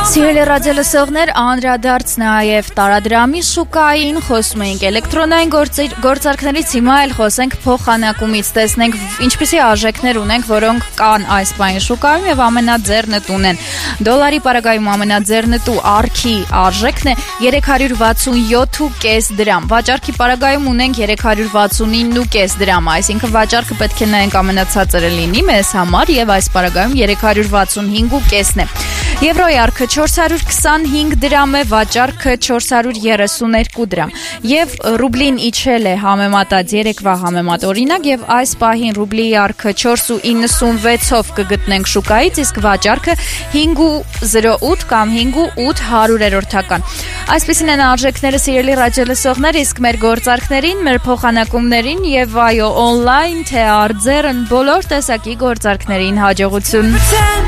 Սիրելի ռադիոլսողներ, անդրադարձ նաև տարադրամի շուկային, խոսում ենք էլեկտրոնային գործարքներից, հիմա էլ խոսենք փոխանակումից, տեսնենք ինչպիսի արժեքներ ունենք, որոնք կան այս պահին շուկայում եւ ամենաձեռնտուն են։ Դոլարի պարագայում ամենաձեռնտու արքի արժեքն է 367.5 դրամ, վաճառքի պարագայում ունենք 369.5 դրամ, այսինքն վաճառքը պետք է նայենք ամենացածրը լինի մեզ համար եւ այս պարագայում 365.5-ն է։ Եվրոյի արքը 425 դրամ է, վաճառքը 432 դրամ։ Եվ ռուբլին իջել է համեմատած երեկվա համեմատ օրինակ եւ այս պահին ռուբլի արքը 4.96-ով կգտնենք շուկայից, իսկ վաճառքը 5.08 կամ 5.8 Այսպիսին են արժեքները, սիրելի ռադիոլսողներ, իսկ մեր գործարքներին, մեր փոխանակումներին եւ այո, օնլայն թե արձերն բոլոր տեսակի գործարքներին հաջողություն։